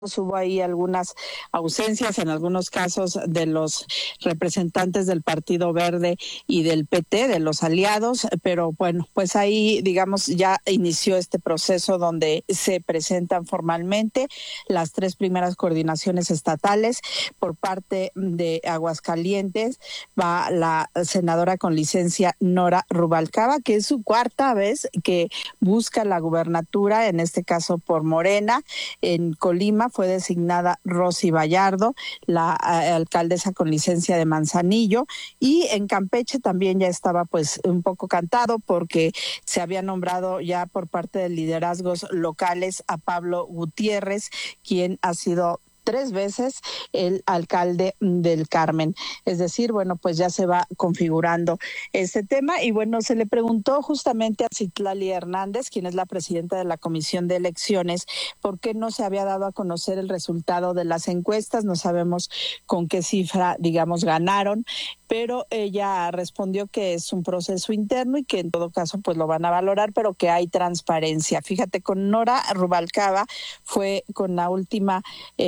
hubo ahí algunas ausencias en algunos casos de los representantes del Partido Verde y del PT, de los aliados, pero bueno, pues ahí, digamos, ya inició este proceso donde se presentan formalmente las tres primeras coordinaciones estatales. Por parte de Aguascalientes va la senadora con licencia Nora Rubalcaba, que es su cuarta vez que busca la gubernatura, en este caso por Morena. En Colima fue designada Rosy Vallardo, la alcaldesa con licencia de Manzanillo, y en Campeche también ya estaba pues un poco cantado porque se había nombrado ya por parte de liderazgos locales a Pablo Gutiérrez, quien ha sido 3 veces el alcalde del Carmen. Es decir, bueno, pues ya se va configurando este tema y bueno, se le preguntó justamente a Citlali Hernández, quien es la presidenta de la Comisión de Elecciones, por qué no se había dado a conocer el resultado de las encuestas. No sabemos con qué cifra, digamos, ganaron, pero ella respondió que es un proceso interno y que en todo caso pues lo van a valorar, pero que hay transparencia. Fíjate, con Nora Rubalcaba fue con la última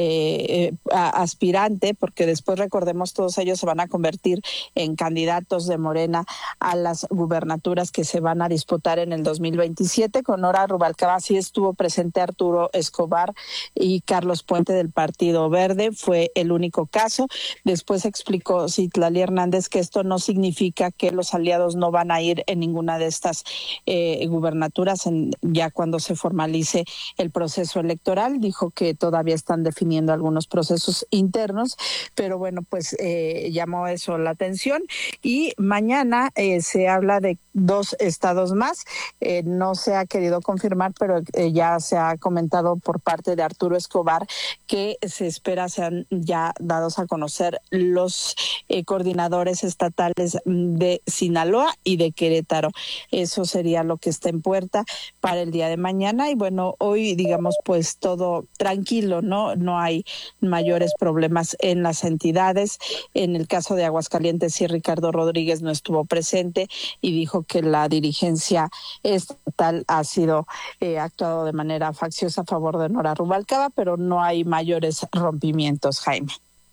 aspirante, porque después, recordemos, todos ellos se van a convertir en candidatos de Morena a las gubernaturas que se van a disputar en el 2027. Con Nora Rubalcaba sí estuvo presente Arturo Escobar y Carlos Puente del Partido Verde, fue el único caso. Después explicó Citlali Hernández que esto no significa que los aliados no van a ir en ninguna de estas gubernaturas ya cuando se formalice el proceso electoral. Dijo que todavía están definiendo algunos procesos internos, pero bueno, pues llamó eso la atención. Y mañana se habla de 2 estados más. No se ha querido confirmar, pero ya se ha comentado por parte de Arturo Escobar que se espera sean ya dados a conocer los coordinadores estatales de Sinaloa y de Querétaro. Eso sería lo que está en puerta para el día de mañana. Y bueno, hoy, digamos, pues todo tranquilo, ¿no? No hay mayores problemas en las entidades. En el caso de Aguascalientes, sí, Ricardo Rodríguez no estuvo presente y dijo que la dirigencia estatal ha sido actuado de manera facciosa a favor de Nora Rubalcaba, pero no hay mayores rompimientos, Jaime.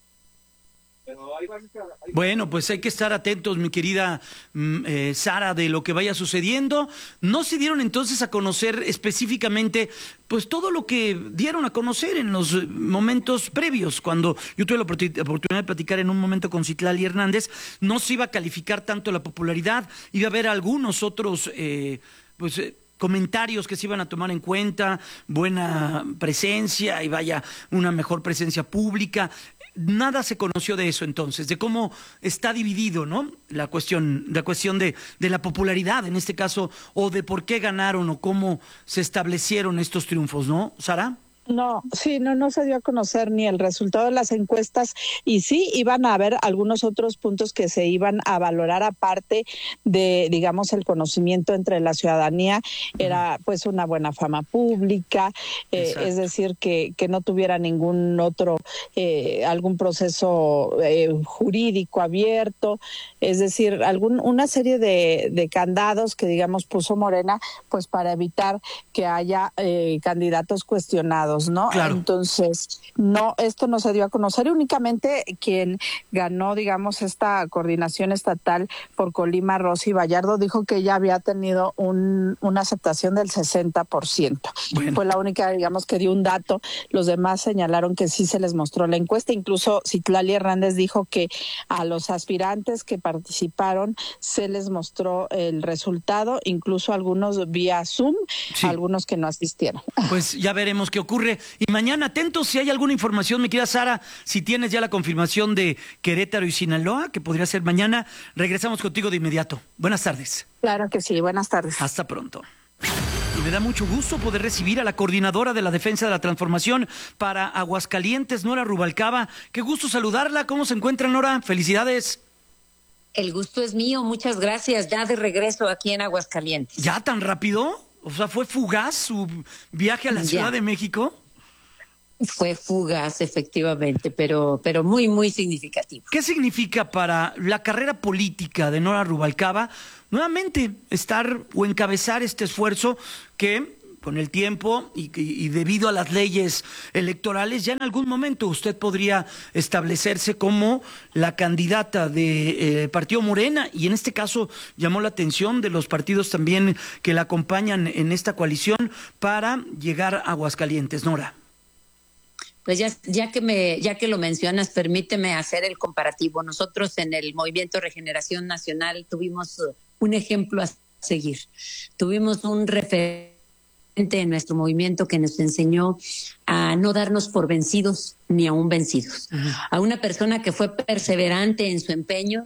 Bueno, pues hay que estar atentos, mi querida Sara, de lo que vaya sucediendo. ¿No se dieron entonces a conocer específicamente pues todo lo que dieron a conocer en los momentos previos? Cuando yo tuve la oportunidad de platicar en un momento con Citlali Hernández, no se iba a calificar tanto la popularidad, iba a haber algunos otros comentarios que se iban a tomar en cuenta, buena presencia y vaya, una mejor presencia pública. Nada se conoció de eso entonces, de cómo está dividido, ¿no? La cuestión de la popularidad en este caso, o de por qué ganaron o cómo se establecieron estos triunfos, ¿no, Sara? No, sí, no se dio a conocer ni el resultado de las encuestas y sí iban a haber algunos otros puntos que se iban a valorar aparte de, digamos, el conocimiento entre la ciudadanía. Era pues una buena fama pública, es decir, que no tuviera ningún otro, algún proceso jurídico abierto, es decir, una serie de candados que, digamos, puso Morena pues para evitar que haya candidatos cuestionados, ¿no? Claro. Entonces, no, esto no se dio a conocer. Únicamente quien ganó, digamos, esta coordinación estatal por Colima, Rosy Vallardo, dijo que ella había tenido una aceptación del 60%. Bueno. Fue la única, digamos, que dio un dato. Los demás señalaron que sí se les mostró la encuesta. Incluso Citlali Hernández dijo que a los aspirantes que participaron se les mostró el resultado, incluso algunos vía Zoom, sí. Algunos que no asistieron. Pues ya veremos qué ocurre. Y mañana atentos si hay alguna información, mi querida Sara, si tienes ya la confirmación de Querétaro y Sinaloa, que podría ser mañana, regresamos contigo de inmediato. Buenas tardes. Claro que sí, buenas tardes. Hasta pronto. Y me da mucho gusto poder recibir a la coordinadora de la Defensa de la Transformación para Aguascalientes, Nora Rubalcaba. Qué gusto saludarla. ¿Cómo se encuentra, Nora? Felicidades. El gusto es mío, muchas gracias. Ya de regreso aquí en Aguascalientes. ¿Ya tan rápido? O sea, ¿fue fugaz su viaje a la Ciudad de México? Fue fugaz, efectivamente, pero muy, muy significativo. ¿Qué significa para la carrera política de Nora Rubalcaba nuevamente estar o encabezar este esfuerzo que con el tiempo y debido a las leyes electorales, ya en algún momento usted podría establecerse como la candidata de Partido Morena, y en este caso llamó la atención de los partidos también que la acompañan en esta coalición para llegar a Aguascalientes. Nora. Pues ya que lo mencionas, permíteme hacer el comparativo. Nosotros en el Movimiento Regeneración Nacional tuvimos un ejemplo a seguir. Tuvimos un referente en nuestro movimiento que nos enseñó a no darnos por vencidos ni aún vencidos. A una persona que fue perseverante en su empeño,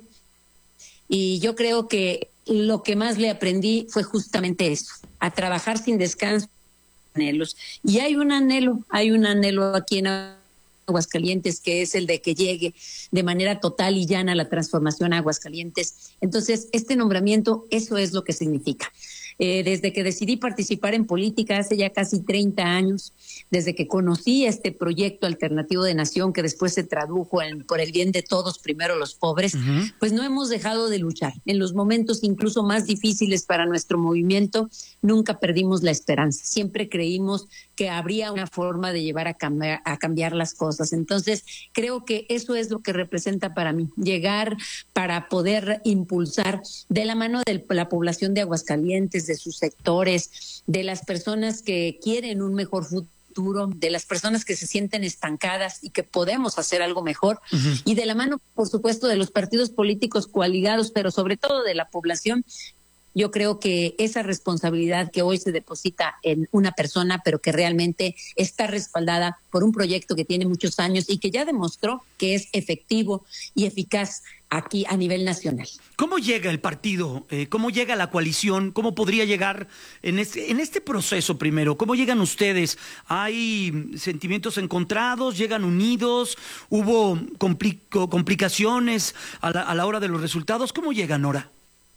y yo creo que lo que más le aprendí fue justamente eso, a trabajar sin descanso. Anhelos. Y hay un anhelo aquí en Aguascalientes, que es el de que llegue de manera total y llana la transformación a Aguascalientes. Entonces, este nombramiento, eso es lo que significa. Desde que decidí participar en política hace ya casi 30 años, desde que conocí este proyecto alternativo de nación que después se tradujo en por el bien de todos, primero los pobres, pues no hemos dejado de luchar. En los momentos incluso más difíciles para nuestro movimiento, nunca perdimos la esperanza. Siempre creímos que habría una forma de llevar a cambiar las cosas. Entonces, creo que eso es lo que representa para mí, llegar para poder impulsar de la mano de la población de Aguascalientes, de sus sectores, de las personas que quieren un mejor futuro, de las personas que se sienten estancadas y que podemos hacer algo mejor, y de la mano, por supuesto, de los partidos políticos coaligados, pero sobre todo de la población. Yo creo que esa responsabilidad que hoy se deposita en una persona, pero que realmente está respaldada por un proyecto que tiene muchos años y que ya demostró que es efectivo y eficaz aquí a nivel nacional. ¿Cómo llega el partido? ¿Cómo llega la coalición? ¿Cómo podría llegar en este proceso primero? ¿Cómo llegan ustedes? ¿Hay sentimientos encontrados? ¿Llegan unidos? ¿Hubo complicaciones a la hora de los resultados? ¿Cómo llegan, Nora?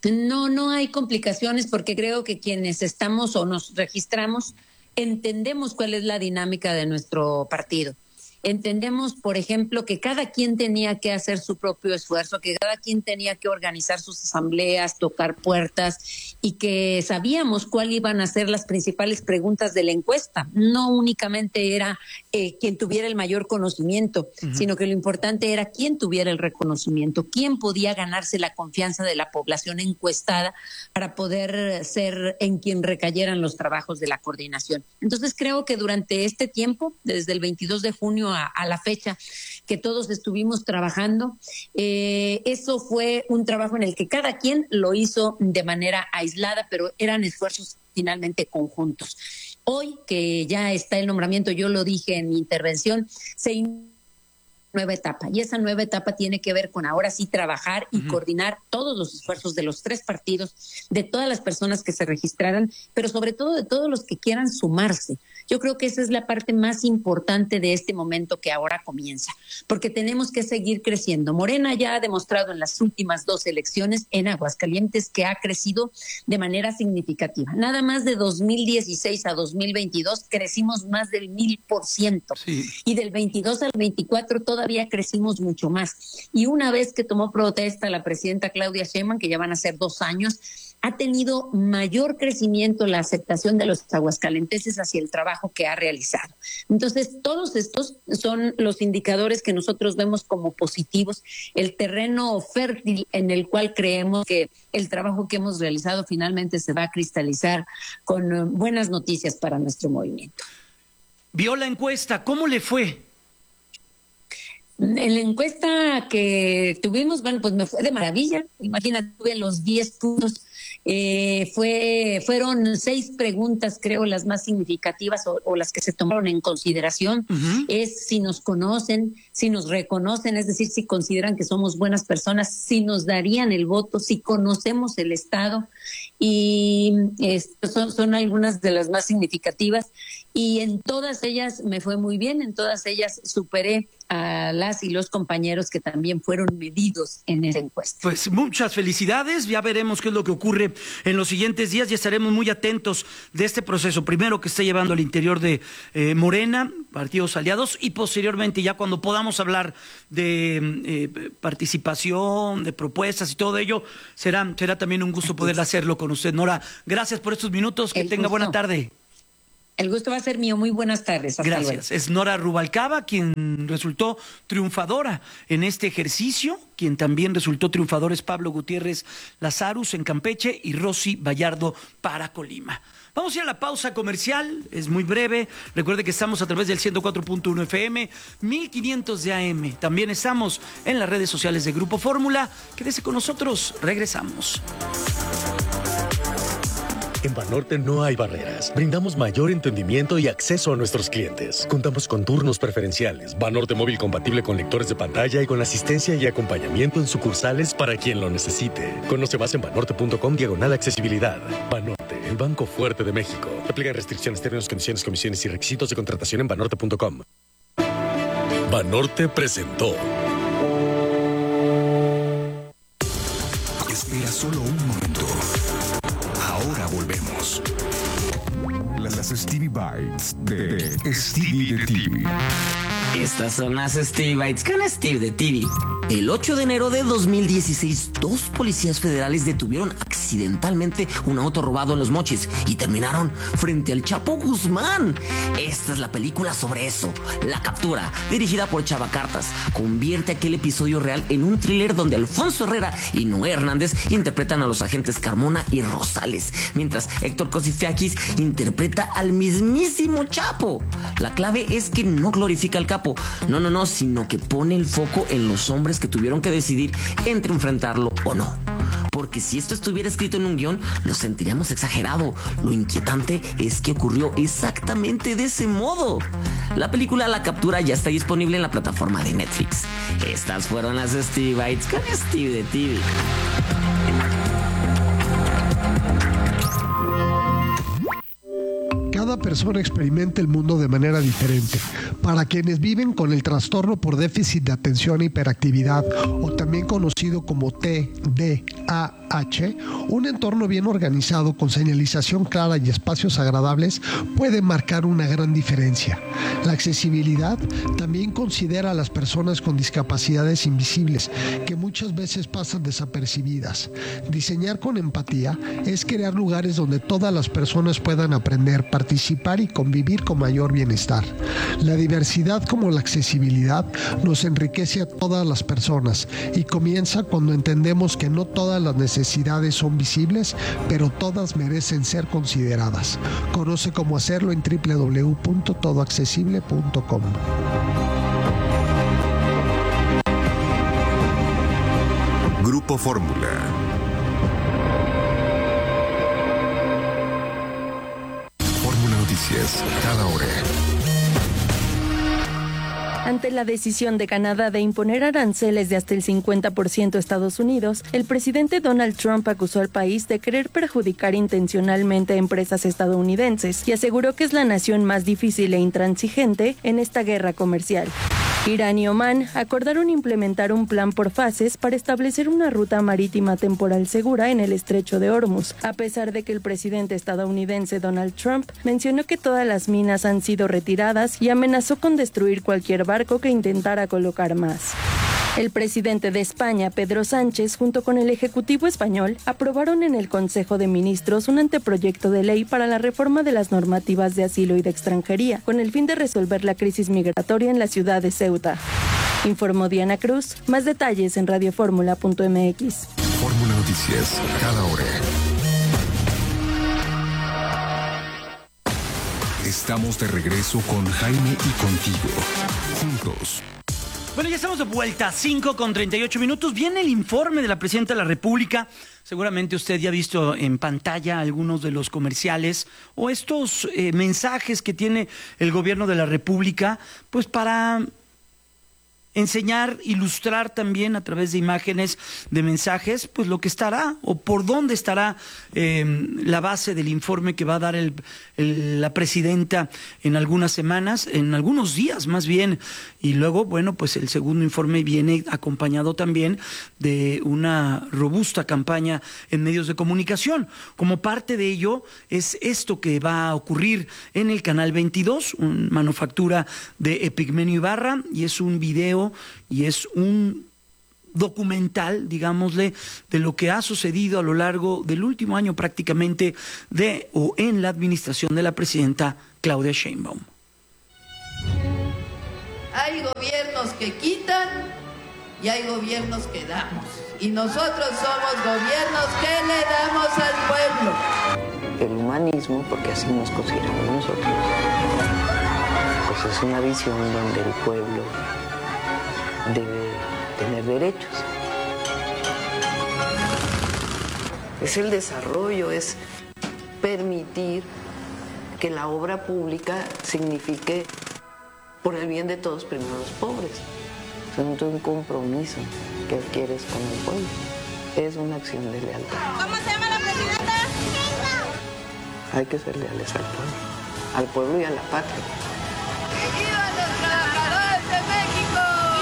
No hay complicaciones, porque creo que quienes estamos o nos registramos entendemos cuál es la dinámica de nuestro partido. Entendemos, por ejemplo, que cada quien tenía que hacer su propio esfuerzo, que cada quien tenía que organizar sus asambleas, tocar puertas, y que sabíamos cuáles iban a ser las principales preguntas de la encuesta. No únicamente era quien tuviera el mayor conocimiento, sino que lo importante era quién tuviera el reconocimiento, quién podía ganarse la confianza de la población encuestada para poder ser en quien recayeran los trabajos de la coordinación. Entonces creo que durante este tiempo, desde el 22 de junio a la fecha que todos estuvimos trabajando, eso fue un trabajo en el que cada quien lo hizo de manera aislada, pero eran esfuerzos finalmente conjuntos. Hoy que ya está el nombramiento, yo lo dije en mi intervención, se nueva etapa, y esa nueva etapa tiene que ver con ahora sí trabajar y coordinar todos los esfuerzos de los tres partidos, de todas las personas que se registraran, pero sobre todo de todos los que quieran sumarse. Yo creo que esa es la parte más importante de este momento que ahora comienza, porque tenemos que seguir creciendo. Morena ya ha demostrado en las últimas 2 elecciones en Aguascalientes que ha crecido de manera significativa. Nada más de 2016 a 2022 crecimos más del 1000%, y del 22 al 24 todavía crecimos mucho más. Y una vez que tomó protesta la presidenta Claudia Sheinbaum, que ya van a ser 2 años, ha tenido mayor crecimiento la aceptación de los aguascalentenses hacia el trabajo que ha realizado. Entonces, todos estos son los indicadores que nosotros vemos como positivos, el terreno fértil en el cual creemos que el trabajo que hemos realizado finalmente se va a cristalizar con buenas noticias para nuestro movimiento. Vio la encuesta, ¿cómo le fue? En la encuesta que tuvimos, bueno, pues me fue de maravilla. Imagínate, tuve los 10 puntos. Fueron 6 preguntas, creo, las más significativas o las que se tomaron en consideración. Es si nos conocen, si nos reconocen, es decir, si consideran que somos buenas personas, si nos darían el voto, si conocemos el Estado. Y son algunas de las más significativas. Y en todas ellas me fue muy bien, en todas ellas superé a las y los compañeros que también fueron medidos en esa encuesta. Pues muchas felicidades, ya veremos qué es lo que ocurre en los siguientes días y estaremos muy atentos de este proceso, primero que está llevando al interior de Morena, partidos aliados, y posteriormente ya cuando podamos hablar de participación, de propuestas y todo ello, será también un gusto poder hacerlo con usted. Nora, gracias por estos minutos, que tenga buena tarde. El gusto va a ser mío. Muy buenas tardes. Hasta Gracias. luego. Es Nora Rubalcaba quien resultó triunfadora en este ejercicio. Quien también resultó triunfador es Pablo Gutiérrez Lazarus en Campeche y Rosy Vallardo para Colima. Vamos a ir a la pausa comercial, es muy breve. Recuerde que estamos a través del 104.1 FM, 1500 de AM. También estamos en las redes sociales de Grupo Fórmula. Quédese con nosotros, regresamos. En Banorte no hay barreras. Brindamos mayor entendimiento y acceso a nuestros clientes. Contamos con turnos preferenciales, Banorte móvil compatible con lectores de pantalla y con asistencia y acompañamiento en sucursales para quien lo necesite. Conoce más en banorte.com/accesibilidad. Banorte, el banco fuerte de México. Aplican restricciones, términos, condiciones, comisiones y requisitos de contratación en banorte.com. Banorte presentó. Espera solo un momento. Ahora volvemos. Las Stevie Bites de Stevie de TV. Estas son las Stevie Bites con Steve de TV. El 8 de enero de 2016, 2 policías federales detuvieron accidentalmente un auto robado en Los Mochis y terminaron frente al Chapo Guzmán. Esta es la película sobre eso. La captura, dirigida por Chava Cartas, convierte aquel episodio real en un thriller donde Alfonso Herrera y Noé Hernández interpretan a los agentes Carmona y Rosales, mientras Héctor Cosifiakis interpreta al mismísimo Chapo. La clave es que no glorifica al capo, no, sino que pone el foco en los hombres que tuvieron que decidir entre enfrentarlo o no. Porque si esto estuviera escrito en un guión, lo sentiríamos exagerado. Lo inquietante es que ocurrió exactamente de ese modo. La película La Captura ya está disponible en la plataforma de Netflix. Estas fueron las Stevie Bites con Steve de TV. Cada persona experimenta el mundo de manera diferente. Para quienes viven con el trastorno por déficit de atención e hiperactividad, o también conocido como TDAH, un entorno bien organizado con señalización clara y espacios agradables puede marcar una gran diferencia. La accesibilidad también considera a las personas con discapacidades invisibles, que muchas veces pasan desapercibidas. Diseñar con empatía es crear lugares donde todas las personas puedan aprender, participar y convivir con mayor bienestar. La diversidad como la accesibilidad nos enriquece a todas las personas y comienza cuando entendemos que no todas las necesidades son visibles, pero todas merecen ser consideradas. Conoce cómo hacerlo en www.todoaccesible.com. Grupo Fórmula. Fórmula Noticias, cada hora. Ante la decisión de Canadá de imponer aranceles de hasta el 50% a Estados Unidos, el presidente Donald Trump acusó al país de querer perjudicar intencionalmente a empresas estadounidenses y aseguró que es la nación más difícil e intransigente en esta guerra comercial. Irán y Omán acordaron implementar un plan por fases para establecer una ruta marítima temporal segura en el estrecho de Hormuz, a pesar de que el presidente estadounidense Donald Trump mencionó que todas las minas han sido retiradas y amenazó con destruir cualquier barco que intentara colocar más. El presidente de España, Pedro Sánchez, junto con el Ejecutivo español, aprobaron en el Consejo de Ministros un anteproyecto de ley para la reforma de las normativas de asilo y de extranjería, con el fin de resolver la crisis migratoria en la ciudad de Ceuta. Informó Diana Cruz. Más detalles en radioformula.mx. Fórmula Noticias, cada hora. Estamos de regreso con Jaime y contigo. Juntos. Bueno, ya estamos de vuelta, 5:38. Viene el informe de la Presidenta de la República. Seguramente usted ya ha visto en pantalla algunos de los comerciales o estos mensajes que tiene el gobierno de la República, pues para enseñar, ilustrar también a través de imágenes, de mensajes, pues lo que estará o por dónde estará la base del informe que va a dar la presidenta en algunas semanas, en algunos días más bien. Y luego, bueno, pues el segundo informe viene acompañado también de una robusta campaña en medios de comunicación. Como parte de ello es esto que va a ocurrir en el Canal 22, una manufactura de Epigmenio Ibarra, y es un video y es un documental, digámosle, de lo que ha sucedido a lo largo del último año prácticamente en la administración de la presidenta Claudia Sheinbaum. Hay gobiernos que quitan y hay gobiernos que damos. Y nosotros somos gobiernos que le damos al pueblo. El humanismo, porque así nos consideramos nosotros, pues es una visión donde el pueblo debe tener derechos. Es el desarrollo, es permitir que la obra pública signifique por el bien de todos, primero los pobres. Es un compromiso que adquieres con el pueblo. Es una acción de lealtad. ¿Cómo se llama la presidenta? Hay que ser leales al pueblo y a la patria. ¡Viva los trabajadores de México!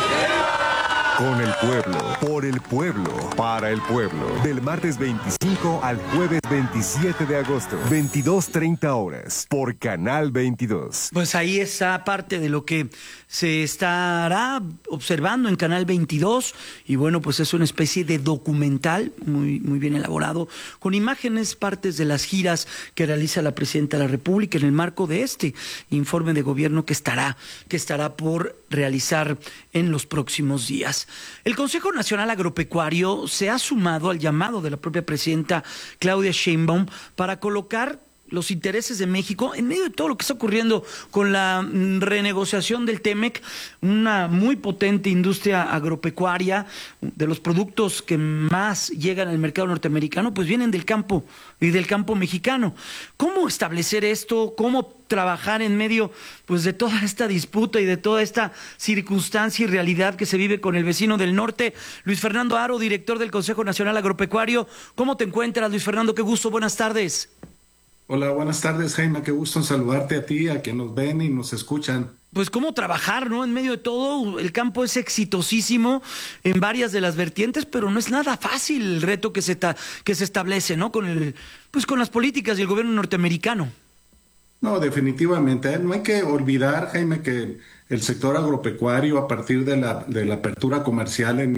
Con el pueblo, por el pueblo, para el pueblo. Del martes 25 al jueves 27 de agosto, 22:30 horas, por Canal 22. Pues ahí está parte de lo que se estará observando en Canal 22 y bueno, pues es una especie de documental muy, muy bien elaborado, con imágenes, partes de las giras que realiza la Presidenta de la República en el marco de este informe de gobierno que estará por realizar en los próximos días. El Consejo Nacional Agropecuario se ha sumado al llamado de la propia presidenta Claudia Sheinbaum para colocar los intereses de México en medio de todo lo que está ocurriendo con la renegociación del TEMEC, una muy potente industria agropecuaria. De los productos que más llegan al mercado norteamericano pues vienen del campo y del campo mexicano. ¿Cómo establecer esto? ¿Cómo trabajar en medio pues de toda esta disputa y de toda esta circunstancia y realidad que se vive con el vecino del norte? Luis Fernando Haro, director del Consejo Nacional Agropecuario. ¿Cómo te encuentras, Luis Fernando? Qué gusto, buenas tardes. Hola, buenas tardes, Jaime. Qué gusto en saludarte a ti, a quienes nos ven y nos escuchan. Pues cómo trabajar, ¿no? En medio de todo, el campo es exitosísimo en varias de las vertientes, pero no es nada fácil el reto que se establece, ¿no? Con las políticas y el gobierno norteamericano. No, definitivamente. No hay que olvidar, Jaime, que el sector agropecuario, a partir de la apertura comercial en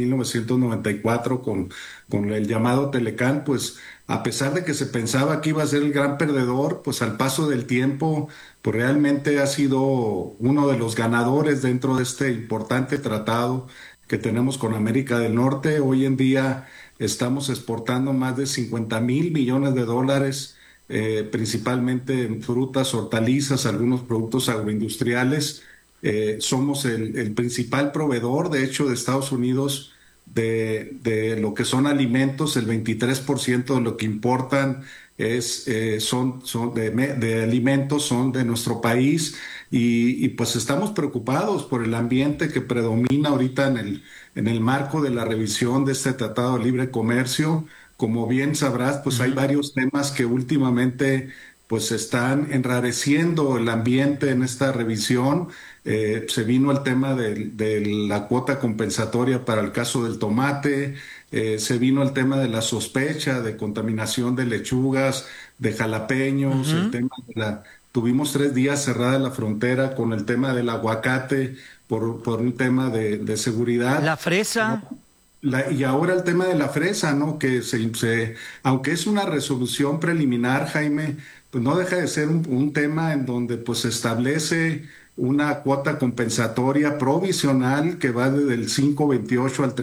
1994 con el llamado Telecán, pues a pesar de que se pensaba que iba a ser el gran perdedor, pues al paso del tiempo, pues realmente ha sido uno de los ganadores dentro de este importante tratado que tenemos con América del Norte. Hoy en día estamos exportando más de 50,000 millones de dólares, principalmente en frutas, hortalizas, algunos productos agroindustriales. Somos el principal proveedor, de hecho, de Estados Unidos de lo que son alimentos. El 23% de lo que importan son de alimentos, son de nuestro país, y pues estamos preocupados por el ambiente que predomina ahorita en el marco de la revisión de este Tratado de Libre Comercio. Como bien sabrás, pues hay varios temas que últimamente pues están enrareciendo el ambiente en esta revisión. Se vino el tema de la cuota compensatoria para el caso del tomate, se vino el tema de la sospecha de contaminación de lechugas, de jalapeños, el tema tuvimos 3 días cerrada la frontera con el tema del aguacate por un tema de seguridad. La fresa. Y ahora el tema de la fresa, ¿no? Que aunque es una resolución preliminar, Jaime, pues no deja de ser un tema en donde pues se establece una cuota compensatoria provisional que va desde el 5.28 al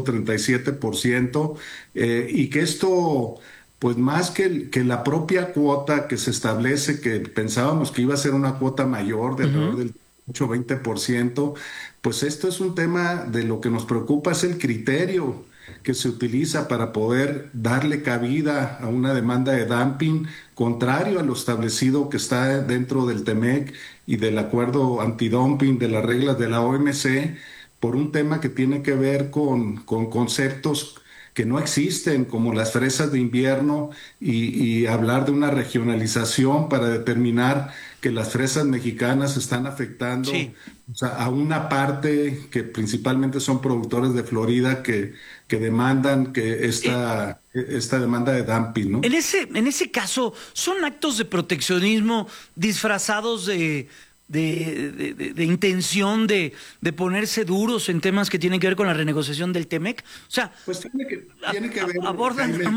3.37%, y que esto, pues más que la propia cuota que se establece, que pensábamos que iba a ser una cuota mayor de alrededor del 8-20%, pues esto es un tema de lo que nos preocupa, es el criterio que se utiliza para poder darle cabida a una demanda de dumping contrario a lo establecido que está dentro del TEMEC y del acuerdo antidumping, de las reglas de la OMC, por un tema que tiene que ver con conceptos que no existen, como las fresas de invierno, y hablar de una regionalización para determinar que las fresas mexicanas están afectando a una parte que principalmente son productores de Florida que demandan que esta demanda de dumping, ¿no? En ese caso, ¿son actos de proteccionismo disfrazados de de intención de ponerse duros en temas que tienen que ver con la renegociación del TEMEC? O sea, pues tiene que ver, abordan Jaime,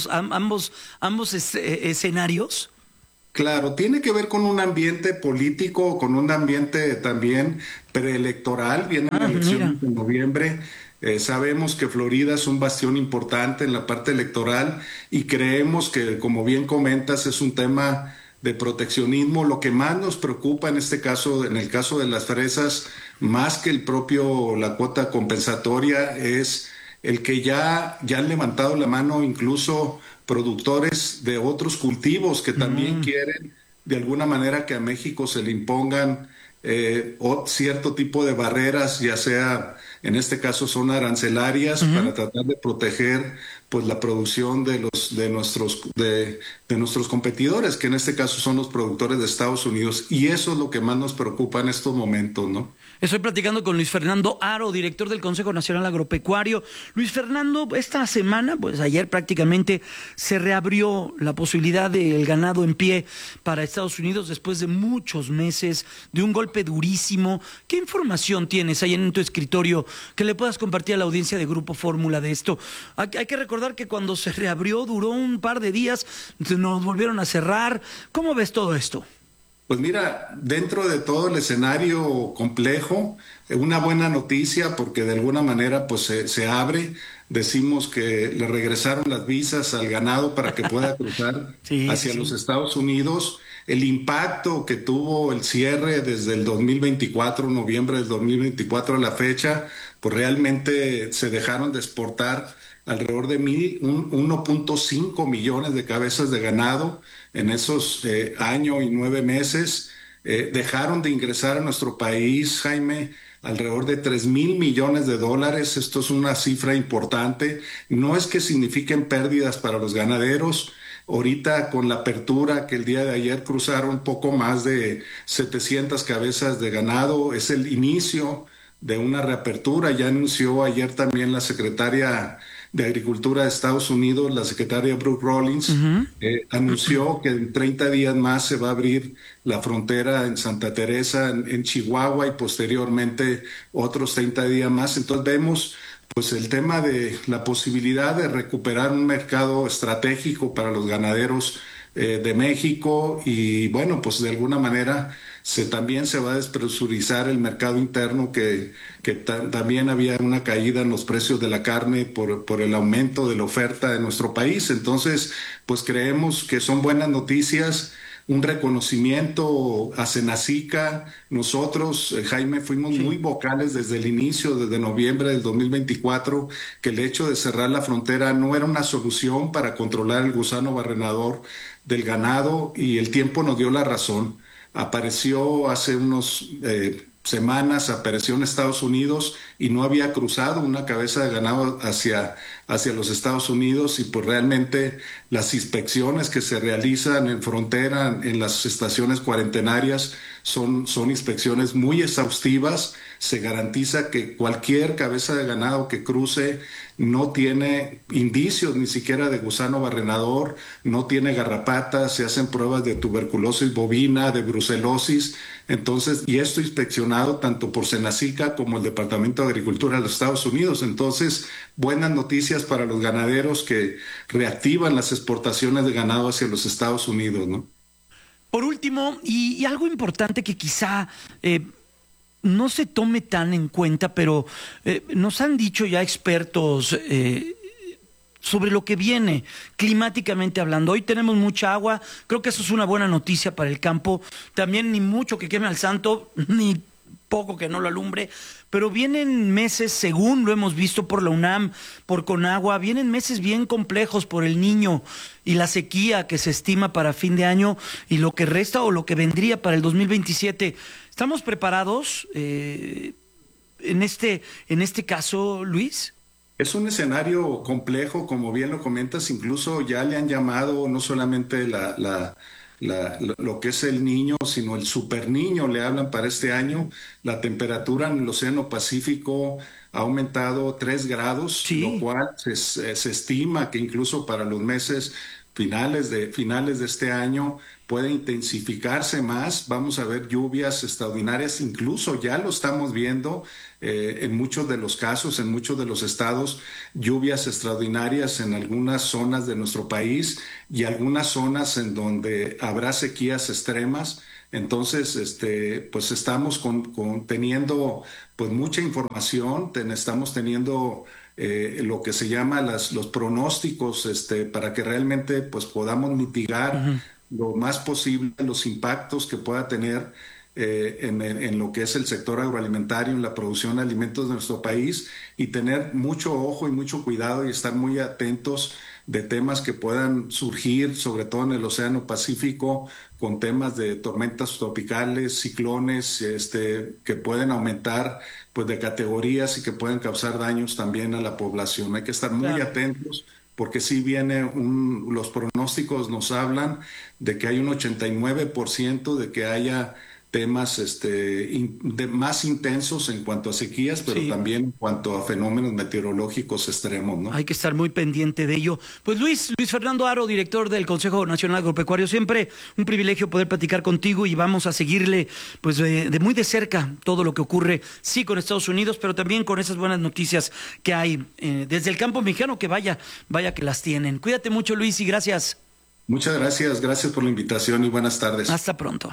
ambos escenarios. Claro, tiene que ver con un ambiente político, con un ambiente también preelectoral. Vienen elecciones en noviembre. Sabemos que Florida es un bastión importante en la parte electoral y creemos que, como bien comentas, es un tema de proteccionismo. Lo que más nos preocupa en este caso, en el caso de las fresas, más que la cuota compensatoria, es el que ya han levantado la mano incluso productores de otros cultivos que también quieren de alguna manera que a México se le impongan cierto tipo de barreras, ya sea en este caso son arancelarias, para tratar de proteger pues la producción de nuestros competidores, que en este caso son los productores de Estados Unidos, y eso es lo que más nos preocupa en estos momentos, ¿no? Estoy platicando con Luis Fernando Haro, director del Consejo Nacional Agropecuario. Luis Fernando, esta semana, pues ayer prácticamente se reabrió la posibilidad del ganado en pie para Estados Unidos después de muchos meses de un golpe durísimo. ¿Qué información tienes ahí en tu escritorio que le puedas compartir a la audiencia de Grupo Fórmula de esto? Hay que recordar que cuando se reabrió duró un par de días, nos volvieron a cerrar. ¿Cómo ves todo esto? Pues mira, dentro de todo el escenario complejo, una buena noticia porque de alguna manera pues se abre. Decimos que le regresaron las visas al ganado para que pueda cruzar hacia los Estados Unidos. El impacto que tuvo el cierre desde el 2024, noviembre del 2024 a la fecha, pues realmente se dejaron de exportar alrededor de 1.5 millones de cabezas de ganado en esos año y 9 meses. Dejaron de ingresar a nuestro país, Jaime, alrededor de 3,000 millones de dólares. Esto es una cifra importante. No es que signifiquen pérdidas para los ganaderos. Ahorita con la apertura que el día de ayer cruzaron poco más de 700 cabezas de ganado, es el inicio de una reapertura. Ya anunció ayer también la secretaria de Agricultura de Estados Unidos, la secretaria Brooke Rollins, anunció que en 30 días más se va a abrir la frontera en Santa Teresa, en Chihuahua, y posteriormente otros 30 días más. Entonces vemos pues el tema de la posibilidad de recuperar un mercado estratégico para los ganaderos de México, y bueno, pues de alguna manera también se va a despresurizar el mercado interno, que también había una caída en los precios de la carne por el aumento de la oferta de nuestro país. Entonces, pues creemos que son buenas noticias, un reconocimiento a Senacica. Nosotros, Jaime, fuimos muy vocales desde el inicio, desde noviembre del 2024, que el hecho de cerrar la frontera no era una solución para controlar el gusano barrenador del ganado, y el tiempo nos dio la razón. Apareció hace unos semanas, apareció en Estados Unidos y no había cruzado una cabeza de ganado hacia los Estados Unidos, y pues realmente las inspecciones que se realizan en frontera, en las estaciones cuarentenarias, son inspecciones muy exhaustivas. Se garantiza que cualquier cabeza de ganado que cruce no tiene indicios ni siquiera de gusano barrenador, no tiene garrapatas, se hacen pruebas de tuberculosis bovina, de brucelosis. Entonces, y esto inspeccionado tanto por Senacica como el Departamento de Agricultura de los Estados Unidos. Entonces, buenas noticias para los ganaderos que reactivan las exportaciones de ganado hacia los Estados Unidos, ¿no? Por último, y algo importante que quizá no se tome tan en cuenta, pero nos han dicho ya expertos sobre lo que viene climáticamente hablando. Hoy tenemos mucha agua, creo que eso es una buena noticia para el campo. También ni mucho que queme al santo, ni poco que no lo alumbre, pero vienen meses, según lo hemos visto por la UNAM, por Conagua, vienen meses bien complejos por el Niño y la sequía que se estima para fin de año y lo que resta o lo que vendría para el 2027. ¿Estamos preparados en este caso, Luis? Es un escenario complejo, como bien lo comentas. Incluso ya le han llamado no solamente lo que es el Niño, sino el Super Niño, le hablan para este año. La temperatura en el Océano Pacífico ha aumentado 3 grados, lo cual se estima que incluso para los meses finales de este año puede intensificarse más. Vamos a ver lluvias extraordinarias, incluso ya lo estamos viendo en muchos de los casos, en muchos de los estados, lluvias extraordinarias en algunas zonas de nuestro país y algunas zonas en donde habrá sequías extremas. Entonces, pues estamos teniendo pues mucha información, estamos teniendo lo que se llama los pronósticos, para que realmente pues podamos mitigar lo más posible los impactos que pueda tener en lo que es el sector agroalimentario, en la producción de alimentos de nuestro país, y tener mucho ojo y mucho cuidado y estar muy atentos de temas que puedan surgir, sobre todo en el Océano Pacífico, con temas de tormentas tropicales, ciclones, que pueden aumentar pues de categorías y que pueden causar daños también a la población. Hay que estar muy atentos, porque sí los pronósticos nos hablan de que hay un 89% de que haya temas más intensos en cuanto a sequías, pero también en cuanto a fenómenos meteorológicos extremos, ¿no? Hay que estar muy pendiente de ello. Pues Luis Fernando Haro, director del Consejo Nacional Agropecuario, siempre un privilegio poder platicar contigo, y vamos a seguirle pues de muy de cerca todo lo que ocurre, sí, con Estados Unidos, pero también con esas buenas noticias que hay desde el campo mexicano, que vaya que las tienen. Cuídate mucho, Luis, y gracias. Muchas gracias por la invitación y buenas tardes. Hasta pronto.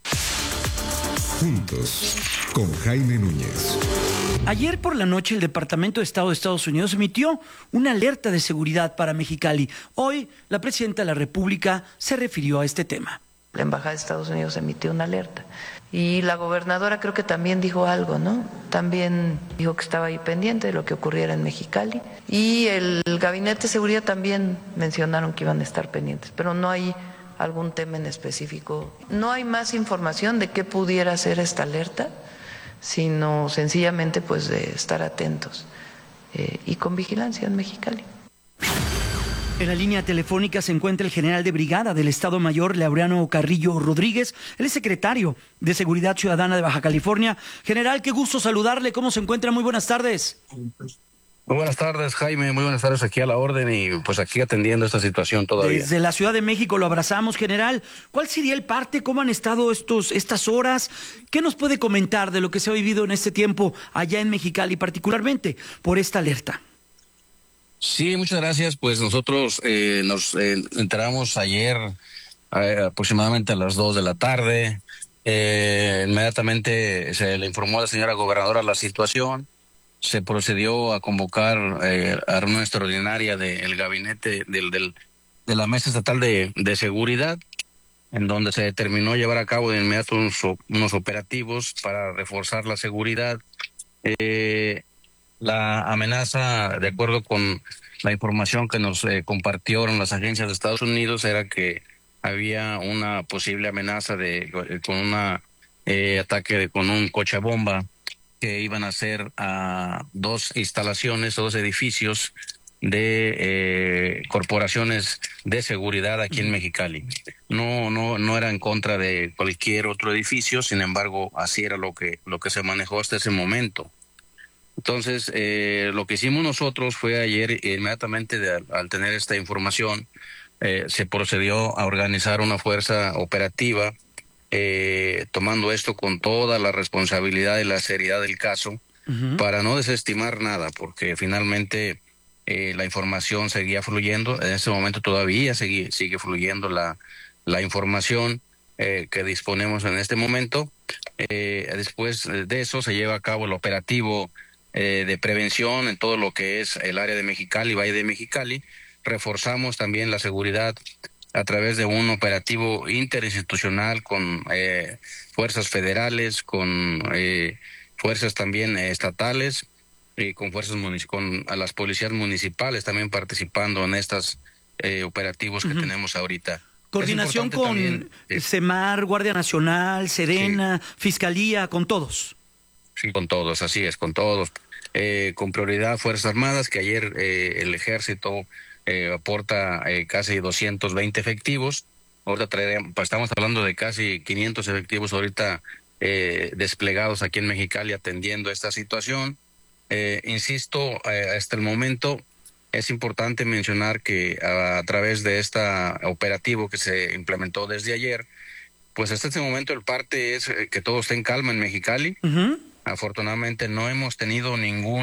Juntos, con Jaime Núñez. Ayer por la noche el Departamento de Estado de Estados Unidos emitió una alerta de seguridad para Mexicali. Hoy la presidenta de la República se refirió a este tema. La Embajada de Estados Unidos emitió una alerta y la gobernadora creo que también dijo algo, ¿no? También dijo que estaba ahí pendiente de lo que ocurriera en Mexicali, y el Gabinete de Seguridad también mencionaron que iban a estar pendientes, pero no hay algún tema en específico. No hay más información de qué pudiera ser esta alerta, sino sencillamente pues de estar atentos y con vigilancia en Mexicali. En la línea telefónica se encuentra el general de brigada del Estado Mayor, Laureano Carrillo Rodríguez. Él es secretario de Seguridad Ciudadana de Baja California. General, qué gusto saludarle. ¿Cómo se encuentra? Muy buenas tardes. Muy buenas tardes, Jaime. Muy buenas tardes, aquí a la orden y pues aquí atendiendo esta situación todavía. Desde la Ciudad de México lo abrazamos, general. ¿Cuál sería el parte? ¿Cómo han estado estas horas? ¿Qué nos puede comentar de lo que se ha vivido en este tiempo allá en Mexicali, particularmente por esta alerta? Sí, muchas gracias. Pues nosotros nos enteramos ayer aproximadamente a las 2 de la tarde. Inmediatamente se le informó a la señora gobernadora la situación. Se procedió a convocar a reunión extraordinaria del gabinete de la Mesa Estatal de Seguridad, en donde se determinó llevar a cabo de inmediato unos operativos para reforzar la seguridad. La amenaza, de acuerdo con la información que nos compartieron las agencias de Estados Unidos, era que había una posible amenaza con un ataque con un coche bomba que iban a hacer a 2 instalaciones, 2 edificios de corporaciones de seguridad aquí en Mexicali. No era en contra de cualquier otro edificio, sin embargo, así era lo que se manejó hasta ese momento. Entonces, lo que hicimos nosotros fue ayer, inmediatamente al tener esta información, se procedió a organizar una fuerza operativa, tomando esto con toda la responsabilidad y la seriedad del caso, para no desestimar nada, porque finalmente la información seguía fluyendo. En este momento todavía sigue fluyendo la información que disponemos en este momento. Después de eso se lleva a cabo el operativo de prevención en todo lo que es el área de Mexicali, Valle de Mexicali. Reforzamos también la seguridad a través de un operativo interinstitucional con fuerzas federales, con fuerzas también estatales y con con a las policías municipales también participando en estos operativos que tenemos ahorita. Coordinación con también, CEMAR, Guardia Nacional, Sedena, Fiscalía, con todos. Sí, con todos, así es, con todos. Con prioridad Fuerzas Armadas, que ayer el Ejército aporta casi 220 efectivos. Ahorita estamos hablando de casi 500 efectivos ahorita desplegados aquí en Mexicali atendiendo esta situación. Insisto, hasta el momento es importante mencionar que a través de este operativo que se implementó desde ayer, pues hasta este momento el parte es que todo esté en calma en Mexicali. Afortunadamente no hemos tenido ningún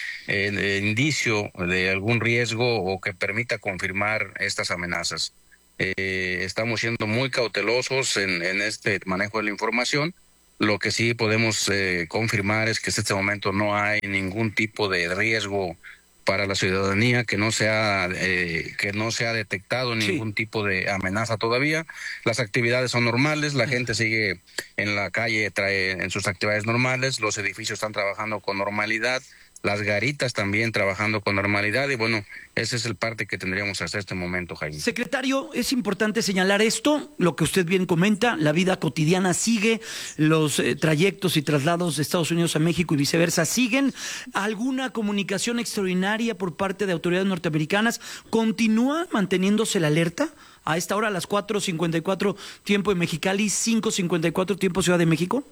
indicio de algún riesgo o que permita confirmar estas amenazas. Estamos siendo muy cautelosos en este manejo de la información. Lo que sí podemos confirmar es que hasta este momento no hay ningún tipo de riesgo para la ciudadanía, que no se ha detectado ningún tipo de amenaza todavía. Las actividades son normales, la gente sigue en la calle, en sus actividades normales, los edificios están trabajando con normalidad, las garitas también trabajando con normalidad, y bueno, ese es el parte que tendríamos hasta este momento, Jaime. Secretario, es importante señalar esto, lo que usted bien comenta, la vida cotidiana sigue, los trayectos y traslados de Estados Unidos a México y viceversa siguen. ¿Alguna comunicación extraordinaria por parte de autoridades norteamericanas? ¿Continúa manteniéndose la alerta? A esta hora, a las 4:54 tiempo de Mexicali, 5:54 tiempo Ciudad de México.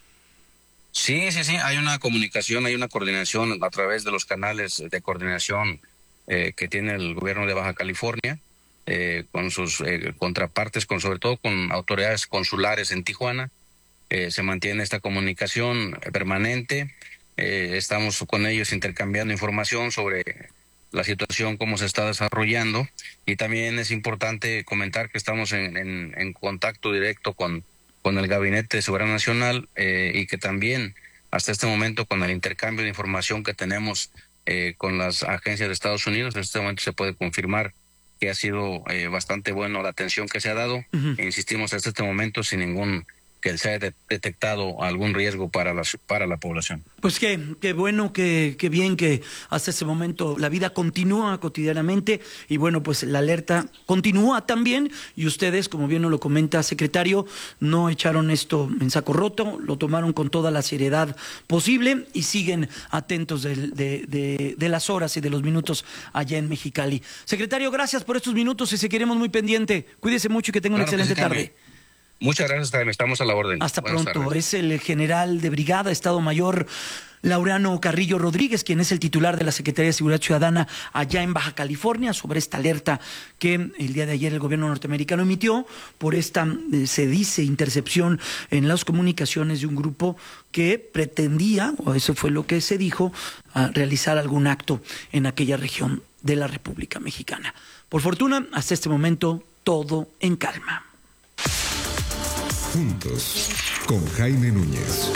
Sí, hay una comunicación, hay una coordinación a través de los canales de coordinación que tiene el gobierno de Baja California con sus contrapartes, sobre todo con autoridades consulares en Tijuana. Se mantiene esta comunicación permanente, estamos con ellos intercambiando información sobre la situación, cómo se está desarrollando, y también es importante comentar que estamos en contacto directo con el Gabinete de Seguridad Nacional y que también hasta este momento con el intercambio de información que tenemos con las agencias de Estados Unidos, en este momento se puede confirmar que ha sido bastante bueno la atención que se ha dado. Insistimos hasta este momento sin ningún que se haya detectado algún riesgo para la población. Pues qué bueno, qué bien que hasta ese momento la vida continúa cotidianamente y bueno, pues la alerta continúa también y ustedes, como bien nos lo comenta, secretario, no echaron esto en saco roto, lo tomaron con toda la seriedad posible y siguen atentos de las horas y de los minutos allá en Mexicali. Secretario, gracias por estos minutos y seguiremos muy pendiente. Cuídese mucho y que tenga una excelente tarde. Muchas gracias, Jaime. Estamos a la orden. Hasta pronto. Es el general de brigada, Estado Mayor Laureano Carrillo Rodríguez, quien es el titular de la Secretaría de Seguridad Ciudadana allá en Baja California, sobre esta alerta que el día de ayer el gobierno norteamericano emitió por esta, se dice, intercepción en las comunicaciones de un grupo que pretendía, o eso fue lo que se dijo, realizar algún acto en aquella región de la República Mexicana. Por fortuna, hasta este momento, todo en calma. Juntos, con Jaime Núñez.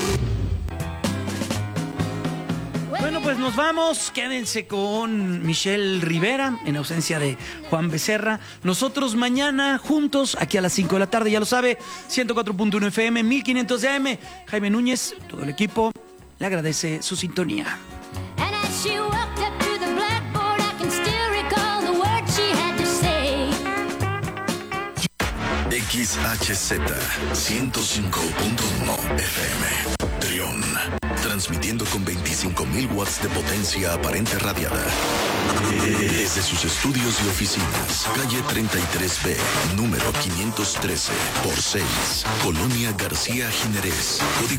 Bueno, pues nos vamos. Quédense con Michelle Rivera, en ausencia de Juan Becerra. Nosotros mañana juntos, aquí a las 5 de la tarde, ya lo sabe, 104.1 FM, 1500 de AM. Jaime Núñez, todo el equipo, le agradece su sintonía. XHZ 105.1 FM Trión, transmitiendo con 25.000 watts de potencia aparente radiada desde sus estudios y oficinas, calle 33B, número 513 por 6, Colonia García Jiménez, código